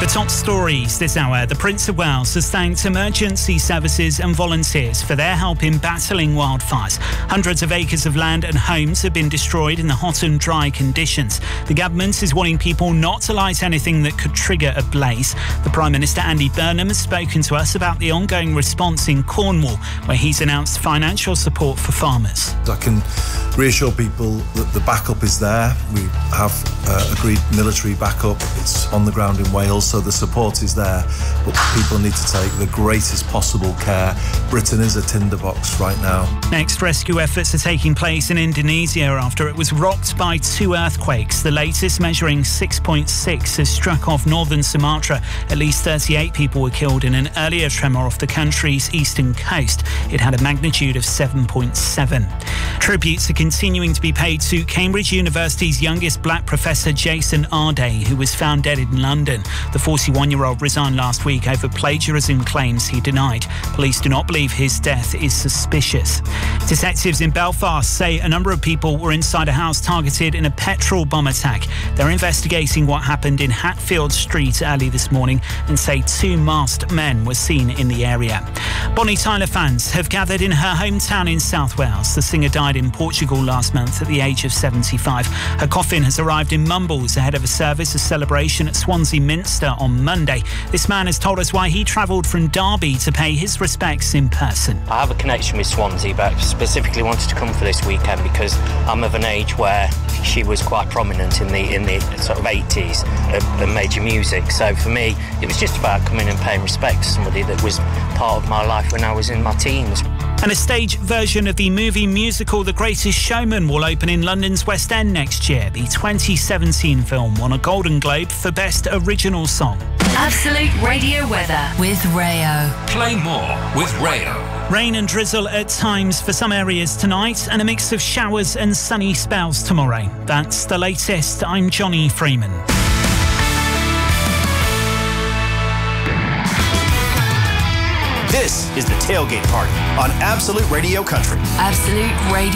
The top stories this hour. The Prince of Wales has thanked emergency services and volunteers for their help in battling wildfires. Hundreds of acres of land and homes have been destroyed in the hot and dry conditions. The government is warning people not to light anything that could trigger a blaze. The Prime Minister Andy Burnham has spoken to us about the ongoing response in Cornwall, where he's announced financial support for farmers. I can reassure people that the backup is there. We have agreed military backup. It's on the ground in Wales, so the support is there, but people need to take the greatest possible care. Britain is a tinderbox right now. Next, rescue efforts are taking place in Indonesia after it was rocked by two earthquakes. The latest, measuring 6.6, has struck off northern Sumatra. At least 38 people were killed in an earlier tremor off the country's eastern coast. It had a magnitude of 7.7. Tributes are continuing to be paid to Cambridge University's youngest black professor, Jason Arday, who was found dead in London. The 41-year-old resigned last week over plagiarism claims he denied. Police do not believe his death is suspicious. Detectives in Belfast say a number of people were inside a house targeted in a petrol bomb attack. They're investigating what happened in Hatfield Street early this morning and say two masked men were seen in the area. Bonnie Tyler fans have gathered in her hometown in South Wales. The singer died in Portugal last month at the age of 75. Her coffin has arrived in Mumbles ahead of a service of celebration at Swansea Minster on Monday. This man has told us why he travelled from Derby to pay his respects in person. I have a connection with Swansea, but specifically wanted to come for this weekend because I'm of an age where she was quite prominent in the sort of 80s of major music. So for me, it was just about coming and paying respect to somebody that was part of my life when I was in my teens. And a stage version of the movie musical The Greatest Showman will open in London's West End next year. The 2017 film won a Golden Globe for Best Original Song. Absolute Radio weather with Rayo. Play more with Rayo. Rain and drizzle at times for some areas tonight and a mix of showers and sunny spells tomorrow. That's the latest. I'm Johnny Freeman. This is the Tailgate Party on Absolute Radio Country. Absolute Radio.